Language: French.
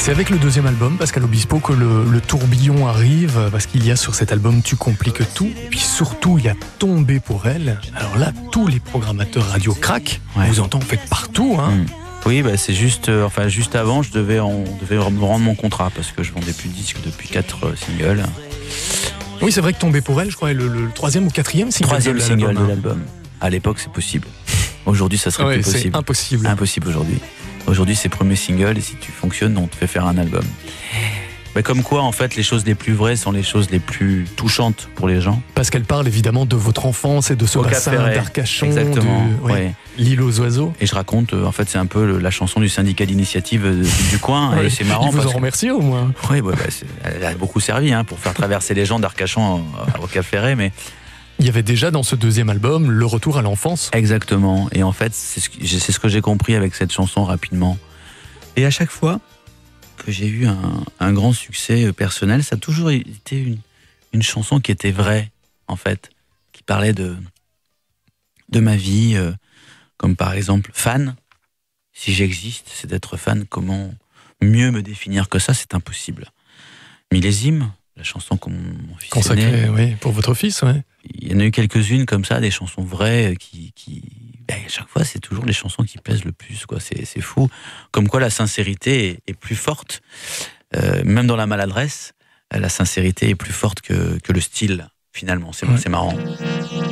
C'est avec le deuxième album, Pascal Obispo, que le tourbillon arrive, parce qu'il y a sur cet album Tu compliques tout, et puis surtout il y a Tombé pour elle. Alors là, tous les programmateurs radio craquent, vous entendez en fait partout. Oui, c'est juste, juste avant, on devait me rendre mon contrat, parce que je vendais plus de disques depuis 4 singles. Oui, c'est vrai que Tombé pour elle, je crois, est le troisième ou quatrième single. Troisième single de l'album. À l'époque, c'est possible. Aujourd'hui, ça serait plus possible. C'est impossible. Impossible aujourd'hui. Aujourd'hui, c'est premier single, et si tu fonctionnes, on te fait faire un album. Comme quoi, en fait, les choses les plus vraies sont les choses les plus touchantes pour les gens. Parce qu'elle parle évidemment de votre enfance et de ce bassin d'Arcachon, exactement, l'île aux oiseaux. Et je raconte, en fait, c'est un peu la chanson du syndicat d'initiative du coin, et c'est marrant. Ils vous en remercient au moins. Oui, elle a beaucoup servi pour faire traverser les gens d'Arcachon au Cap Ferret, mais... Il y avait déjà dans ce deuxième album le retour à l'enfance. Exactement, et en fait, c'est ce que j'ai compris avec cette chanson rapidement. Et à chaque fois que j'ai eu un grand succès personnel, ça a toujours été une chanson qui était vraie, en fait, qui parlait de ma vie, comme par exemple fan. Si j'existe, c'est d'être fan. Comment mieux me définir que ça? C'est impossible. Millésime, la chanson qu'on mon fils consacrée, pour votre fils, Il y en a eu quelques-unes comme ça, des chansons vraies qui à chaque fois, c'est toujours les chansons qui plaisent le plus, quoi. C'est fou. Comme quoi, la sincérité est plus forte, même dans la maladresse. La sincérité est plus forte que le style, finalement. C'est marrant.